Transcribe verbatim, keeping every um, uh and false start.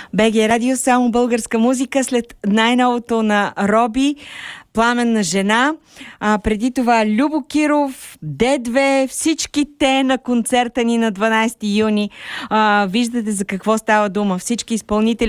БГ Радио, само българска музика след най-новото на Роби, Пламенна жена. А, преди това Любо Киров, Д две, всички те на концерта ни на дванайсети юни. А, виждате за какво става дума. Всички изпълнители